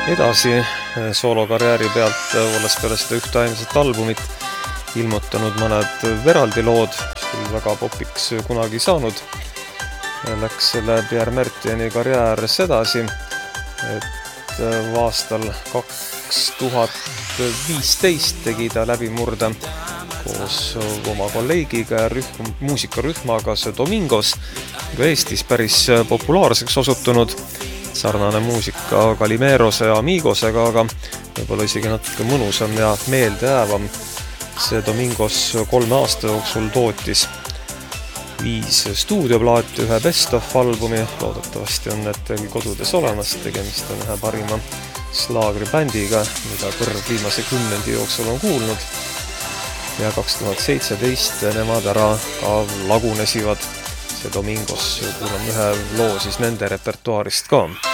edasi soolokarjääri pealt, olles peale seda ühte ainsat albumit ilmutanud mõned eraldi lood, küll väga popiks kunagi saanud. Läks selle Pierre Mertieni karjäär sedasi, et aastal 2015 tegi ta läbimurde koos oma kolleegiga ja muusikarühmaga Domingos, Eestis päris populaarseks osutunud. Sarnane muusika Calimerose ja Amigosega, aga võib-olla isegi natuke mõnusam ja meeldejäävam. See Domingos 3 aasta jooksul tootis 5 stuudioplaati, 1 best-of albumi. Loodetavasti on need teil kodudes olemas. Tegemist on ühe parima slaagribändiga, mida kõrv viimase 10 jooksul on kuulnud. Ja 2017 nemad ära ka lagunesivad. See Domingos kuulame ühe loo siis nende repertuaarist ka.